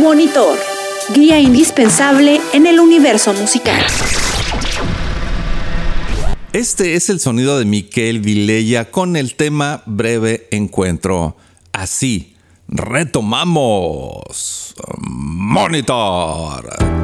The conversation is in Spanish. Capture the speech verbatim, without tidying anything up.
Monitor, guía indispensable en el universo musical. Este es el sonido de Miquel Vilella con el tema Breve Encuentro. Así, retomamos Monitor.